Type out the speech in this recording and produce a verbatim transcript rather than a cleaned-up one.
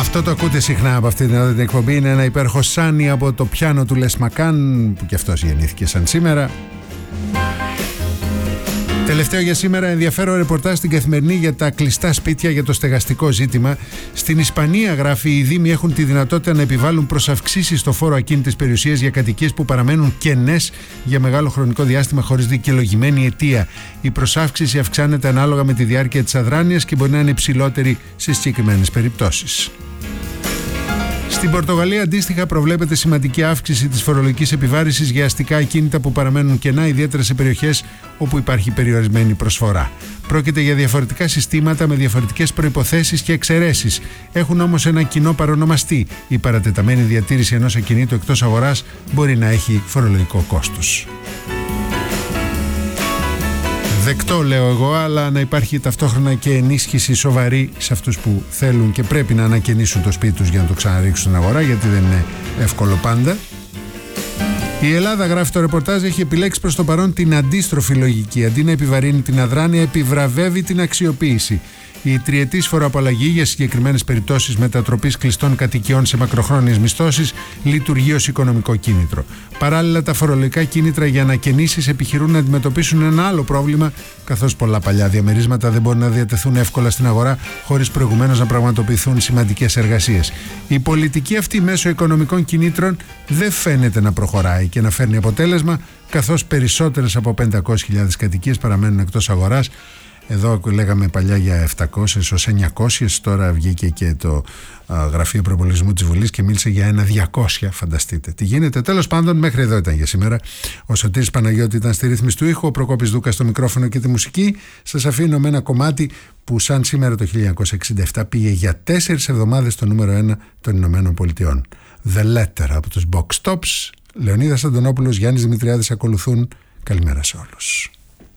Αυτό το ακούτε συχνά από αυτή την εκπομπή. Είναι ένα υπέροχο σάνι από το πιάνο του Les Macan, που κι αυτός γεννήθηκε σαν σήμερα. Τελευταίο για σήμερα, ενδιαφέρον ρεπορτάζ στην Καθημερινή για τα κλειστά σπίτια, για το στεγαστικό ζήτημα. Στην Ισπανία, γράφει, οι Δήμοι έχουν τη δυνατότητα να επιβάλλουν προσαυξήσεις στο φόρο ακίνητης περιουσίας για κατοικίες που παραμένουν κενές για μεγάλο χρονικό διάστημα χωρίς δικαιολογημένη αιτία. Η προσάυξηση αυξάνεται ανάλογα με τη διάρκεια της αδράνειας και μπορεί να είναι υψηλότερη σε συγκεκριμένες περιπτώσεις. Στην Πορτογαλία, αντίστοιχα, προβλέπεται σημαντική αύξηση της φορολογικής επιβάρησης για αστικά ακίνητα που παραμένουν κενά, ιδιαίτερα σε περιοχές όπου υπάρχει περιορισμένη προσφορά. Πρόκειται για διαφορετικά συστήματα με διαφορετικές προϋποθέσεις και εξαιρέσεις. Έχουν όμως ένα κοινό παρονομαστή. Η παρατεταμένη διατήρηση ενός ακινήτου εκτός αγοράς μπορεί να έχει φορολογικό κόστος. Δεκτό, λέω εγώ, αλλά να υπάρχει ταυτόχρονα και ενίσχυση σοβαρή σε αυτούς που θέλουν και πρέπει να ανακαινήσουν το σπίτι τους για να το ξαναρίξουν στην αγορά, γιατί δεν είναι εύκολο πάντα. Η Ελλάδα, γράφει το ρεπορτάζ, έχει επιλέξει προς το παρόν την αντίστροφη λογική. Αντί να επιβαρύνει την αδράνεια, επιβραβεύει την αξιοποίηση. Η τριετής φοροαπαλλαγή για συγκεκριμένες περιπτώσεις μετατροπής κλειστών κατοικιών σε μακροχρόνιες μισθώσεις λειτουργεί ως οικονομικό κίνητρο. Παράλληλα, τα φορολογικά κίνητρα για ανακαινήσεις επιχειρούν να αντιμετωπίσουν ένα άλλο πρόβλημα, καθώς πολλά παλιά διαμερίσματα δεν μπορούν να διατεθούν εύκολα στην αγορά χωρίς προηγουμένως να πραγματοποιηθούν σημαντικές εργασίες. Η πολιτική αυτή μέσω οικονομικών κινήτρων δεν φαίνεται να προχωράει και να φέρνει αποτέλεσμα, καθώς περισσότερες από πεντακόσιες χιλιάδες κατοικίες παραμένουν εκτός αγοράς. Εδώ λέγαμε παλιά για επτακόσιες ως εννιακόσιες, τώρα βγήκε και το α, Γραφείο Προπολογισμού της Βουλής και μίλησε για ένα διακόσια, φανταστείτε τι γίνεται. Τέλος πάντων, μέχρι εδώ ήταν για σήμερα. Ο Σωτήρης Παναγιώτη ήταν στη ρύθμιση του ήχου, ο Προκόπης Δούκας στο μικρόφωνο και τη μουσική. Σας αφήνω με ένα κομμάτι που σαν σήμερα το χίλια εννιακόσια εξήντα επτά πήγε για τέσσερις εβδομάδες στο νούμερο ένα των Ηνωμένων Πολιτειών. The Letter από τους Box Tops. Λεωνίδας Αντωνόπουλος, Γιάννης Δημητριάδης ακολουθούν. Καλημέρα σε όλους.